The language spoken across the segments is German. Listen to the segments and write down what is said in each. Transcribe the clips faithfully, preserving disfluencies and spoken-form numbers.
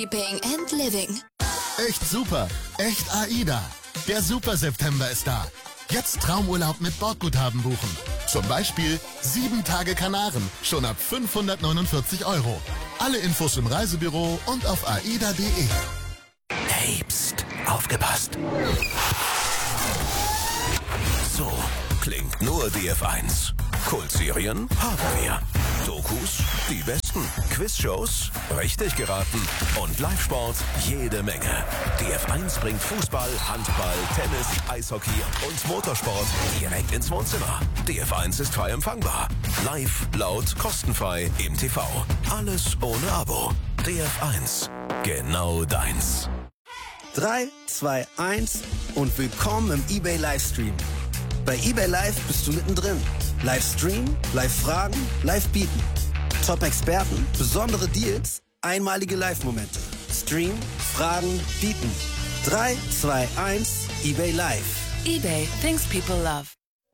Sleeping and Living. Echt super, echt AIDA. Der Super-September ist da. Jetzt Traumurlaub mit Bordguthaben buchen. Zum Beispiel sieben Tage Kanaren, schon ab fünfhundertneunundvierzig Euro. Alle Infos im Reisebüro und auf aida punkt de. Hey, pst, aufgepasst. So klingt nur D F eins. Kultserien haben wir. Dokus, die besten. Quizshows, richtig geraten. Und Live-Sport, jede Menge. D F eins bringt Fußball, Handball, Tennis, Eishockey und Motorsport direkt ins Wohnzimmer. D F eins ist frei empfangbar. Live, laut, kostenfrei im T V. Alles ohne Abo. D F eins, genau deins. drei, zwei, eins und willkommen im eBay Livestream. Bei eBay Live bist du mittendrin. Livestream, Live-Fragen, Live-Bieten. Top-Experten, besondere Deals, einmalige Live-Momente. Stream, Fragen, Bieten. drei, zwei, eins, eBay Live. eBay, things people love.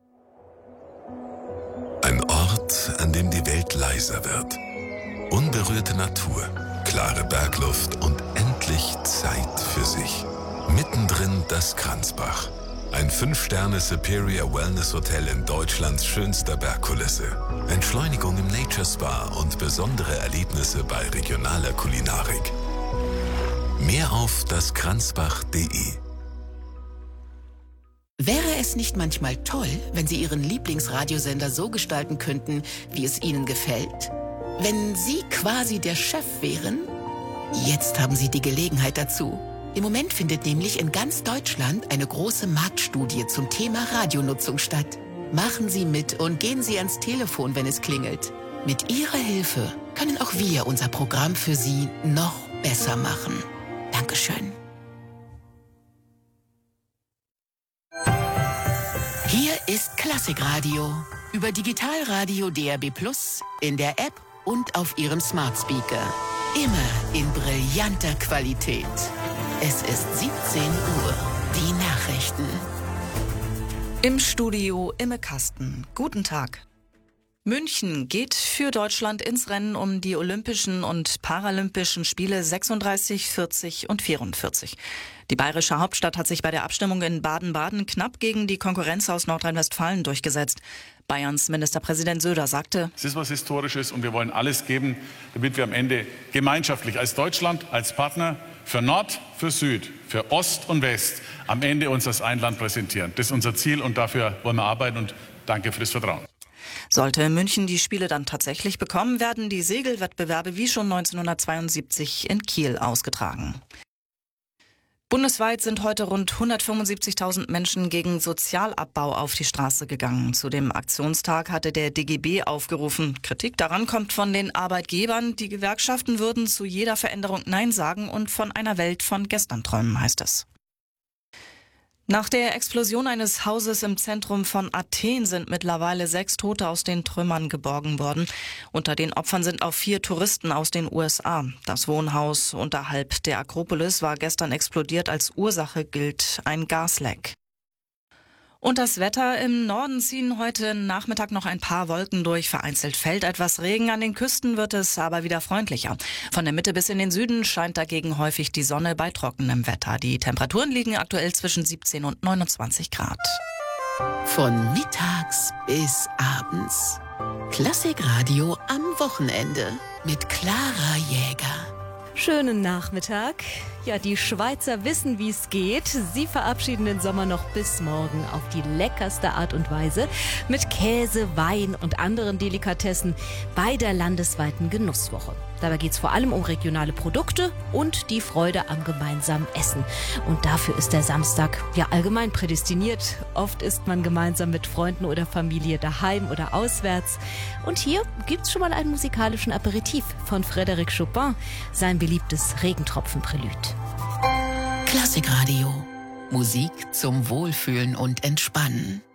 Ein Ort, an dem die Welt leiser wird. Unberührte Natur, klare Bergluft und endlich Zeit für sich. Mittendrin das Kranzbach. Ein fünf Sterne Superior Wellness Hotel in Deutschlands schönster Bergkulisse. Entschleunigung im Nature Spa und besondere Erlebnisse bei regionaler Kulinarik. Mehr auf daskranzbach punkt de. Wäre es nicht manchmal toll, wenn Sie Ihren Lieblingsradiosender so gestalten könnten, wie es Ihnen gefällt? Wenn Sie quasi der Chef wären? Jetzt haben Sie die Gelegenheit dazu. Im Moment findet nämlich in ganz Deutschland eine große Marktstudie zum Thema Radionutzung statt. Machen Sie mit und gehen Sie ans Telefon, wenn es klingelt. Mit Ihrer Hilfe können auch wir unser Programm für Sie noch besser machen. Dankeschön. Hier ist Klassikradio. Über Digitalradio D A B plus, in der App und auf Ihrem Smart Speaker. Immer in brillanter Qualität. Es ist siebzehn Uhr. Die Nachrichten. Im Studio Imme Kasten. Guten Tag. München geht für Deutschland ins Rennen um die Olympischen und Paralympischen Spiele sechsunddreißig, vierzig und vierundvierzig. Die bayerische Hauptstadt hat sich bei der Abstimmung in Baden-Baden knapp gegen die Konkurrenz aus Nordrhein-Westfalen durchgesetzt. Bayerns Ministerpräsident Söder sagte: Es ist was Historisches und wir wollen alles geben, damit wir am Ende gemeinschaftlich als Deutschland, als Partner für Nord, für Süd, für Ost und West am Ende uns als ein Land präsentieren. Das ist unser Ziel und dafür wollen wir arbeiten und danke für das Vertrauen. Sollte München die Spiele dann tatsächlich bekommen, werden die Segelwettbewerbe wie schon neunzehnhundertzweiundsiebzig in Kiel ausgetragen. Bundesweit sind heute rund hundertfünfundsiebzigtausend Menschen gegen Sozialabbau auf die Straße gegangen. Zu dem Aktionstag hatte der D G B aufgerufen. Kritik daran kommt von den Arbeitgebern. Die Gewerkschaften würden zu jeder Veränderung Nein sagen und von einer Welt von gestern träumen, heißt es. Nach der Explosion eines Hauses im Zentrum von Athen sind mittlerweile sechs Tote aus den Trümmern geborgen worden. Unter den Opfern sind auch vier Touristen aus den U S A. Das Wohnhaus unterhalb der Akropolis war gestern explodiert. Als Ursache gilt ein Gasleck. Und das Wetter: im Norden ziehen heute Nachmittag noch ein paar Wolken durch. Vereinzelt fällt etwas Regen. An den Küsten wird es aber wieder freundlicher. Von der Mitte bis in den Süden scheint dagegen häufig die Sonne bei trockenem Wetter. Die Temperaturen liegen aktuell zwischen siebzehn und neunundzwanzig Grad. Von mittags bis abends. Klassikradio am Wochenende mit Clara Jäger. Schönen Nachmittag. Ja, die Schweizer wissen, wie es geht. Sie verabschieden den Sommer noch bis morgen auf die leckerste Art und Weise mit Käse, Wein und anderen Delikatessen bei der landesweiten Genusswoche. Dabei geht es vor allem um regionale Produkte und die Freude am gemeinsamen Essen. Und dafür ist der Samstag ja allgemein prädestiniert. Oft isst man gemeinsam mit Freunden oder Familie daheim oder auswärts. Und hier gibt's schon mal einen musikalischen Aperitif von Frédéric Chopin, sein beliebtes Regentropfen-Prälude. Klassikradio. Musik zum Wohlfühlen und Entspannen.